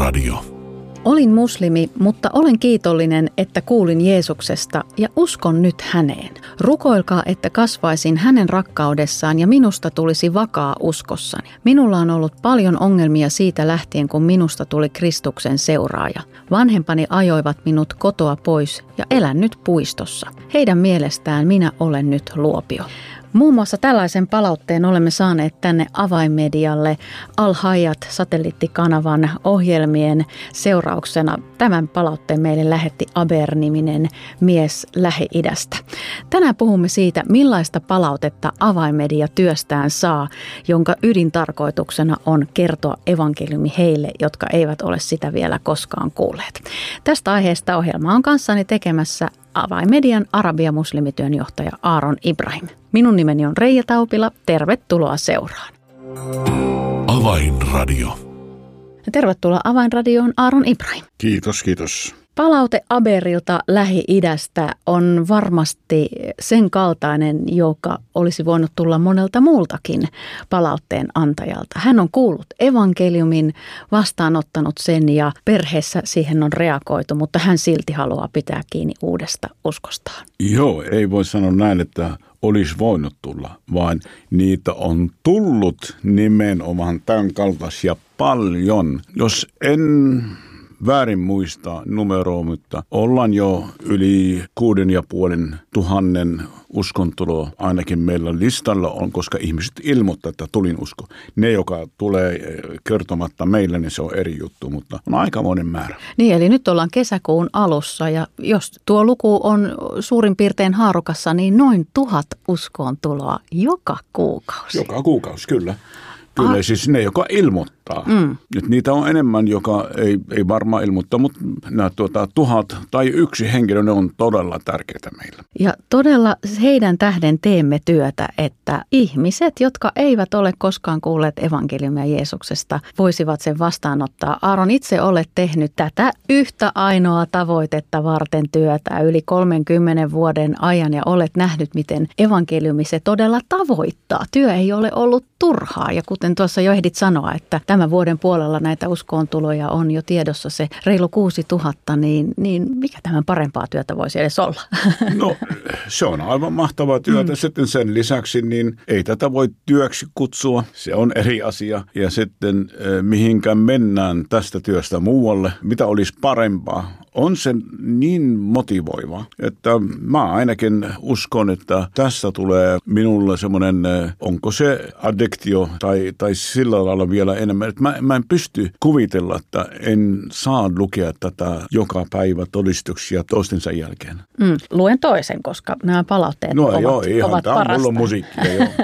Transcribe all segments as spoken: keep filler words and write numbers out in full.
Avainradio. Olin muslimi, mutta olen kiitollinen, että kuulin Jeesuksesta ja uskon nyt häneen. Rukoilkaa, että kasvaisin hänen rakkaudessaan ja minusta tulisi vakaa uskossani. Minulla on ollut paljon ongelmia siitä lähtien, kun minusta tuli Kristuksen seuraaja. Vanhempani ajoivat minut kotoa pois ja elän nyt puistossa. Heidän mielestään minä olen nyt luopio. Muun muassa tällaisen palautteen olemme saaneet tänne Avainmedialle Al-Hayat satelliittikanavan ohjelmien seurauksena. Tämän palautteen meille lähetti Aber-niminen mies Lähi-idästä. Tänään puhumme siitä, millaista palautetta Avainmedia työstään saa, jonka ydintarkoituksena on kertoa evankeliumi heille, jotka eivät ole sitä vielä koskaan kuulleet. Tästä aiheesta ohjelma on kanssani tekemässä Avainmedian arabia-muslimityönjohtaja Aaron Ibrahim. Minun nimeni on Reija Taupila. Tervetuloa seuraan. Avainradio. Tervetuloa Avainradioon Aaron Ibrahim. Kiitos, kiitos. Palaute Aberilta Lähi-idästä on varmasti sen kaltainen, joka olisi voinut tulla monelta muultakin palautteen antajalta. Hän on kuullut evankeliumin, vastaanottanut sen ja perheessä siihen on reagoitu, mutta hän silti haluaa pitää kiinni uudesta uskostaan. Joo, ei voi sanoa näin, että olisi voinut tulla, vaan niitä on tullut nimenomaan tämän kaltaisia paljon. Jos en väärin muista numeroa, mutta ollaan jo yli kuuden ja puolen tuhannen uskontuloa ainakin meillä listalla on, koska ihmiset ilmoittaa, että tulin usko. Ne, joka tulee kertomatta meille, niin se on eri juttu, mutta on aikamoinen määrä. Niin, eli nyt ollaan kesäkuun alussa ja jos tuo luku on suurin piirtein haarukassa, niin noin tuhat uskoon tuloa joka kuukausi. Joka kuukausi, kyllä. Kyllä, ah. siis ne, joka ilmoittaa. Mm. Nyt niitä on enemmän, joka ei, ei varmaan ilmoittaa, mutta nämä tuota, tuhat tai yksi henkilö, ne on todella tärkeitä meillä. Ja todella heidän tähden teemme työtä, että ihmiset, jotka eivät ole koskaan kuulleet evankeliumia Jeesuksesta, voisivat sen vastaanottaa. Aaron, itse olet tehnyt tätä yhtä ainoa tavoitetta varten työtä yli kolmenkymmenen vuoden ajan ja olet nähnyt, miten evankeliumi se todella tavoittaa. Työ ei ole ollut turhaa ja kuten tuossa jo ehdit sanoa, että tämän vuoden puolella näitä uskoontuloja on jo tiedossa se reilu kuusi tuhatta, niin, niin mikä tämän parempaa työtä voisi edes olla? No se on aivan mahtavaa työtä. Mm. Sitten sen lisäksi niin ei tätä voi työksi kutsua. Se on eri asia. Ja sitten mihinkään mennään tästä työstä muualle, mitä olisi parempaa. On se niin motivoiva, että mä ainakin uskon, että tässä tulee minulle semmoinen, onko se addiktio tai, tai sillä lailla vielä enemmän. Että mä, mä en pysty kuvitella, että en saa lukea tätä joka päivä todistuksia toistensa jälkeen. Mm, luen toisen, koska nämä palautteet no, ovat, joo, ihan, ovat tämä parasta. Mulla on musiikkia, joo.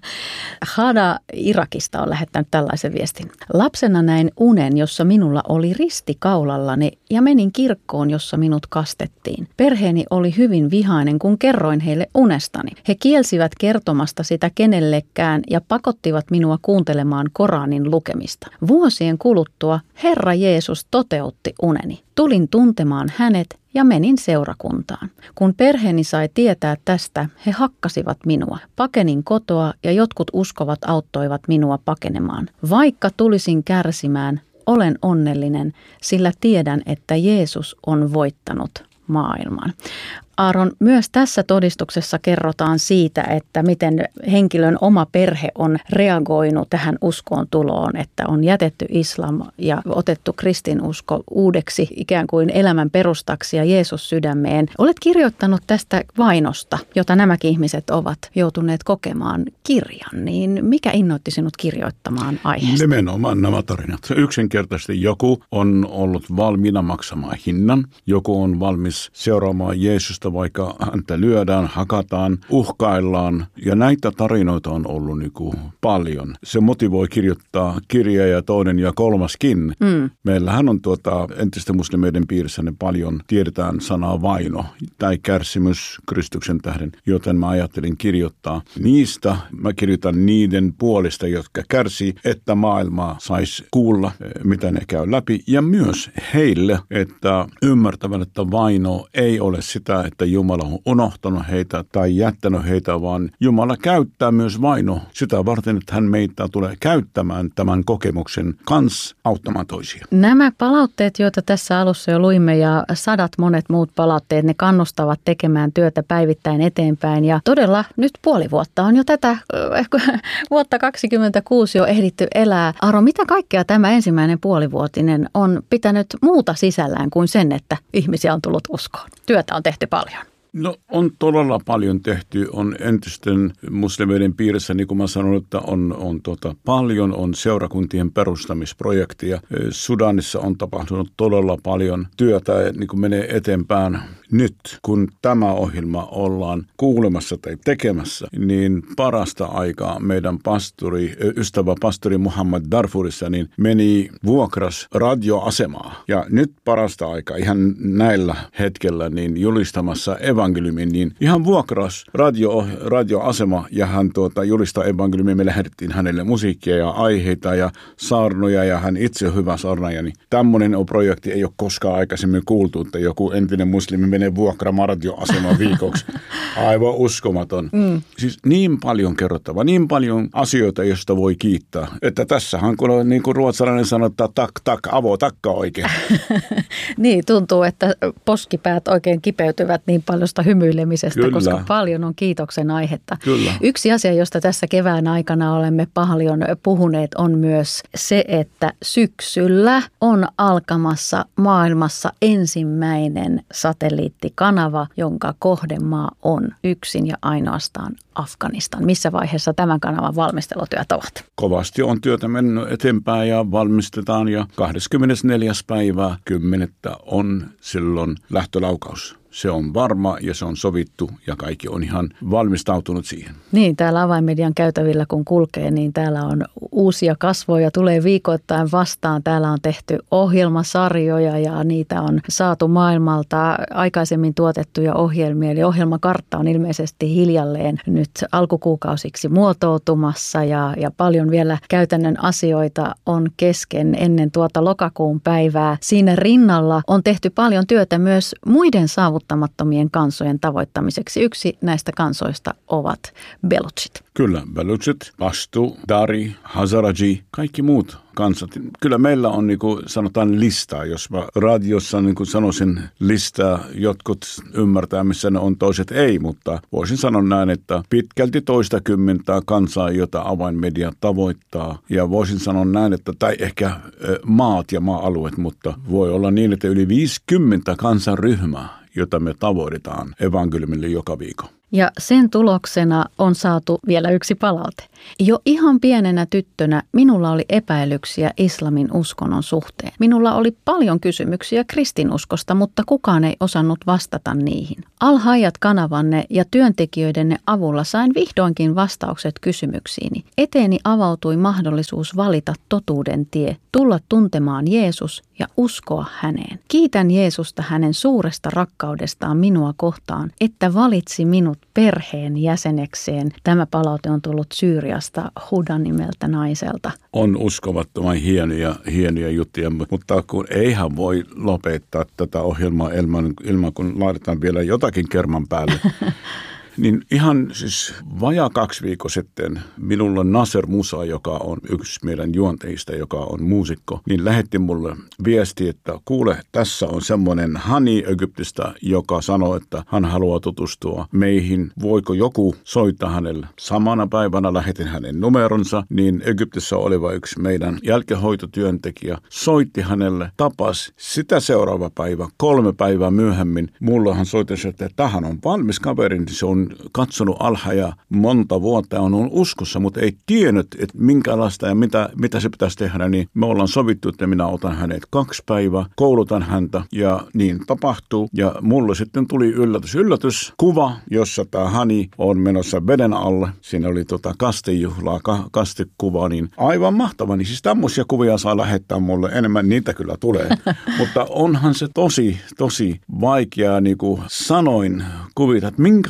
Hada Irakista on lähettänyt tällaisen viestin. Lapsena näin unen, jossa minulla oli risti kaulallani ja menin kirkkoon, jossa minut kastettiin. Perheeni oli hyvin vihainen, kun kerroin heille unestani. He kielsivät kertomasta sitä kenellekään ja pakottivat minua kuuntelemaan Koranin lukemista. Vuosien kuluttua Herra Jeesus toteutti uneni. Tulin tuntemaan hänet ja menin seurakuntaan. Kun perheeni sai tietää tästä, he hakkasivat minua. Pakenin kotoa ja jotkut uskovat auttoivat minua pakenemaan. Vaikka tulisin kärsimään, olen onnellinen, sillä tiedän, että Jeesus on voittanut maailman. Aaron, myös tässä todistuksessa kerrotaan siitä, että miten henkilön oma perhe on reagoinut tähän uskoon tuloon, että on jätetty islam ja otettu kristinusko uudeksi ikään kuin elämän perustaksi ja Jeesus sydämeen. Olet kirjoittanut tästä vainosta, jota nämäkin ihmiset ovat joutuneet kokemaan kirjan, niin mikä innoitti sinut kirjoittamaan aiheesta? Nimenomaan nämä tarinat. Yksinkertaisesti joku on ollut valmiina maksamaan hinnan, joku on valmis seuraamaan Jeesusta, vaikka häntä lyödään, hakataan, uhkaillaan. Ja näitä tarinoita on ollut niin kuin paljon. Se motivoi kirjoittaa kirja ja toinen ja kolmaskin. Mm. Meillähän on tuota, entisten muslimeiden piirissä ne paljon tiedetään sanaa vaino tai kärsimys Kristuksen tähden, joten mä ajattelin kirjoittaa niistä. Mä kirjoitan niiden puolesta, jotka kärsii, että maailma saisi kuulla, mitä ne käy läpi. Ja myös heille, että ymmärtävät, että vaino ei ole sitä, että Jumala on unohtanut heitä tai jättänyt heitä, vaan Jumala käyttää myös vaino sitä varten, että hän meitä tulee käyttämään tämän kokemuksen kanssa auttamaan toisia. Nämä palautteet, joita tässä alussa jo luimme ja sadat monet muut palautteet, ne kannustavat tekemään työtä päivittäin eteenpäin. Ja todella nyt puoli vuotta on jo tätä vuotta kaksikymmentäkuusi jo ehditty elää. Aaro, mitä kaikkea tämä ensimmäinen puolivuotinen on pitänyt muuta sisällään kuin sen, että ihmisiä on tullut uskoon? Työtä on tehty paljon. No on todella paljon tehty, on entisten muslimeiden piirissä, niin kuin mä sanoin, että on, on tota, paljon, on seurakuntien perustamisprojektia. Sudanissa on tapahtunut todella paljon työtä, niin kuin menee eteenpäin. Nyt, kun tämä ohjelma ollaan kuulemassa tai tekemässä, niin parasta aikaa meidän pastori, ystävä pastori Muhammad Darfurissa, niin meni vuokras radioasemaa. Ja nyt parasta aikaa ihan näillä hetkellä niin julistamassa evankeliumin, niin ihan vuokras radio, radioasema ja hän tuota, julistaa evankeliumin. Me lähetettiin hänelle musiikkia ja aiheita ja saarnoja ja hän itse on hyvä saarnaaja. Niin tämmöinen projekti ei ole koskaan aikaisemmin kuultu, että joku entinen muslimi menee vuokraamaan radioasemaa viikoksi. Aivan uskomaton. Mm. Siis niin paljon kerrottavaa, niin paljon asioita, joista voi kiittää. Että tässähän kun on niin kuin ruotsalainen sanoo, että tak, tak, avo, takka oikein. Niin, tuntuu, että poskipäät oikein kipeytyvät niin paljon sitä hymyilemisestä, Kyllä. koska paljon on kiitoksen aihetta. Kyllä. Yksi asia, josta tässä kevään aikana olemme paljon puhuneet, on myös se, että syksyllä on alkamassa maailmassa ensimmäinen satelliittikanava, jonka kohdemaa on yksin ja ainoastaan Afganistan. Missä vaiheessa tämän kanavan valmistelutyöt ovat? Kovasti on työtä mennyt eteenpäin ja valmistetaan ja kahdeskymmenesneljäs päivä kymmenettä on silloin lähtölaukaus. Se on varma ja se on sovittu ja kaikki on ihan valmistautunut siihen. Niin, täällä Avainmedian käytävillä kun kulkee, niin täällä on uusia kasvoja, tulee viikoittain vastaan. Täällä on tehty ohjelmasarjoja ja niitä on saatu maailmalta aikaisemmin tuotettuja ohjelmia. Eli ohjelmakartta on ilmeisesti hiljalleen nyt alkukuukausiksi muotoutumassa ja, ja paljon vielä käytännön asioita on kesken ennen tuota lokakuun päivää. Siinä rinnalla on tehty paljon työtä myös muiden saavuttamiseksi. Tavoittamattomien kansojen tavoittamiseksi. Yksi näistä kansoista ovat belutsit. Kyllä, belutsit, Pashtu, Dari, Hazaraji, kaikki muut kansat. Kyllä meillä on niin kuin sanotaan listaa, jos mä radiossa niin kuin sanoisin listaa, jotkut ymmärtää missä ne on, toiset ei, mutta voisin sanoa näin, että pitkälti toista kymmentä kansaa, jota Avainmedia tavoittaa ja voisin sanoa näin, että tai ehkä maat ja maa-alueet, mutta voi olla niin, että yli viisikymmentä kansanryhmää, jota me tavoitetaan evankeliumille joka viikko. Ja sen tuloksena on saatu vielä yksi palaute. Jo ihan pienenä tyttönä minulla oli epäilyksiä islamin uskonnon suhteen. Minulla oli paljon kysymyksiä kristinuskosta, mutta kukaan ei osannut vastata niihin. Al-Hayat-kanavanne ja työntekijöidenne avulla sain vihdoinkin vastaukset kysymyksiini. Eteeni avautui mahdollisuus valita totuuden tie, tulla tuntemaan Jeesus ja uskoa häneen. Kiitän Jeesusta hänen suuresta rakkaudestaan minua kohtaan, että valitsi minut perheen jäsenekseen. Tämä palaute on tullut Syyriasta Hudan nimeltä naiselta. On uskomattoman hienoja, hienoja juttuja, mutta kun eihän voi lopettaa tätä ohjelmaa ilman, ilman kun laitetaan vielä jotakin kerman päälle. Niin ihan siis vajaa kaksi viikkoa sitten minulla Nasser Musa, joka on yksi meidän juonteista, joka on muusikko, niin lähetti mulle viesti, että kuule, tässä on semmoinen Hani Egyptistä, joka sanoo, että hän haluaa tutustua meihin. Voiko joku soittaa hänelle? Samana päivänä lähetin hänen numeronsa, niin Egyptissä oleva yksi meidän jälkehoitotyöntekijä soitti hänelle, tapas sitä seuraava päivä, kolme päivää myöhemmin. Mullahan soitti, että tähän on valmis kaveri, niin se on katsonut Al-Haya monta vuotta ja on ollut uskossa, mutta ei tiennyt, että minkälaista ja mitä, mitä se pitäisi tehdä, niin me ollaan sovittu, että minä otan hänet kaksi päivää, koulutan häntä ja niin tapahtuu. Ja mulle sitten tuli yllätys, yllätys, kuva, jossa tämä Hani on menossa veden alle. Siinä oli tota kastejuhlaa, ka, kastekuva, niin aivan mahtava. Niin siis tämmöisiä kuvia saa lähettää mulle, enemmän niitä kyllä tulee. Mutta onhan se tosi, tosi vaikeaa niin kuin sanoin kuvita, että minkälainen se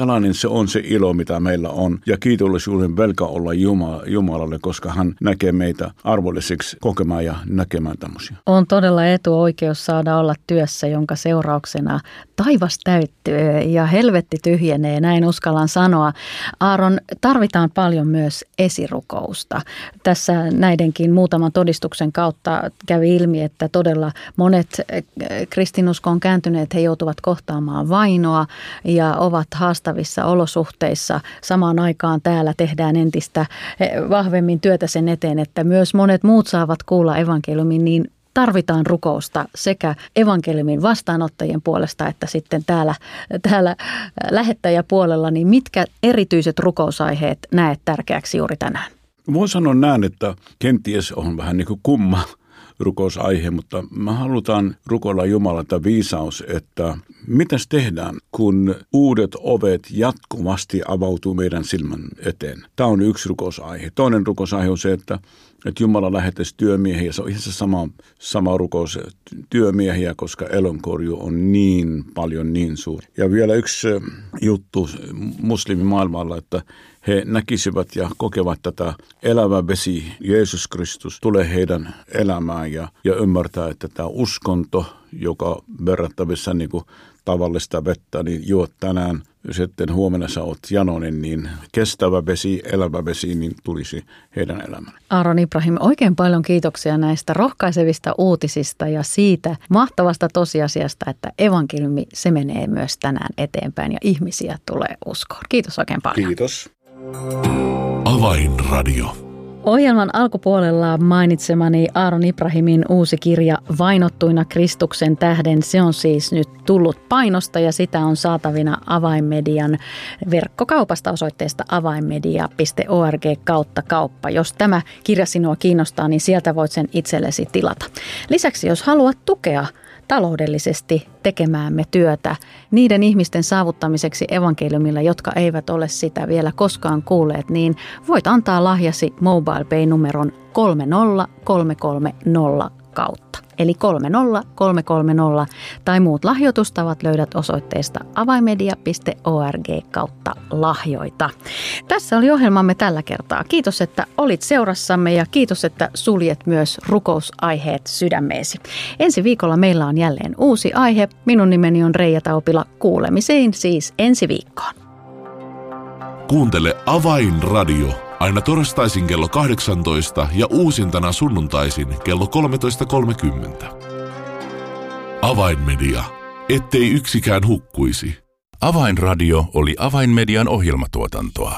se on se ilo, mitä meillä on. Ja kiitollisuuden velka olla Jumalalle, koska hän näkee meitä arvollisiksi kokemaan ja näkemään tämmöisiä. On todella etuoikeus saada olla työssä, jonka seurauksena taivas täyttyy ja helvetti tyhjenee, näin uskallan sanoa. Aaron, tarvitaan paljon myös esirukousta. Tässä näidenkin muutaman todistuksen kautta kävi ilmi, että todella monet kristinuskoon kääntyneet, he joutuvat kohtaamaan vainoa ja ovat haastavissa olosuhteissa. Samaan aikaan täällä tehdään entistä vahvemmin työtä sen eteen, että myös monet muut saavat kuulla evankeliumin, niin tarvitaan rukousta sekä evankeliumin vastaanottajien puolesta että sitten täällä, täällä lähettäjäpuolella. Niin mitkä erityiset rukousaiheet näet tärkeäksi juuri tänään? Voin sanoa näin, että kenties on vähän niin kuin kumma rukousaihe, mutta me halutaan rukoilla Jumalalta viisaus, että mitäs tehdään, kun uudet ovet jatkuvasti avautuu meidän silmän eteen. Tämä on yksi rukousaihe. Toinen rukousaihe on se, että, että Jumala lähettäisi työmiehiä. Se on ihan se sama, sama rukous työmiehiä, koska elonkorju on niin paljon, niin suuri. Ja vielä yksi juttu muslimimaailmalla, että he näkisivät ja kokevat tätä elävä vesi, Jeesus Kristus, tulee heidän elämään ja, ja ymmärtää, että tämä uskonto, joka verrattavissa niin kuin tavallista vettä, niin juot tänään, sitten huomenna sä oot janoinen, niin kestävä vesi, elävä vesi, niin tulisi heidän elämään. Aaron Ibrahim, oikein paljon kiitoksia näistä rohkaisevista uutisista ja siitä mahtavasta tosiasiasta, että evankeliumi se menee myös tänään eteenpäin ja ihmisiä tulee uskoon. Kiitos oikein paljon. Kiitos. Avainradio. Ohjelman alkupuolella mainitsemani Aaron Ibrahimin uusi kirja Vainottuina Kristuksen tähden. Se on siis nyt tullut painosta ja sitä on saatavina Avainmedian verkkokaupasta osoitteesta avainmedia piste org kautta kauppa. Jos tämä kirja sinua kiinnostaa, niin sieltä voit sen itsellesi tilata. Lisäksi jos haluat tukea taloudellisesti tekemäämme työtä niiden ihmisten saavuttamiseksi evankeliumilla, jotka eivät ole sitä vielä koskaan kuulleet, niin voit antaa lahjasi MobilePay-numeron kolme nolla kolme kolme nolla kautta. Eli kolme nolla kolme kolme nolla tai muut lahjoitustavat löydät osoitteesta avainmedia piste org kautta lahjoita. Tässä oli ohjelmamme tällä kertaa. Kiitos, että olit seurassamme ja kiitos, että suljet myös rukousaiheet sydämeesi. Ensi viikolla meillä on jälleen uusi aihe. Minun nimeni on Reija Taupila. Kuulemiseen siis ensi viikkoon. Kuuntele Avainradio aina torstaisin kello kahdeksantoista ja uusintana sunnuntaisin kello kolmetoista kolmekymmentä. Avainmedia, ettei yksikään hukkuisi. Avainradio oli Avainmedian ohjelmatuotantoa.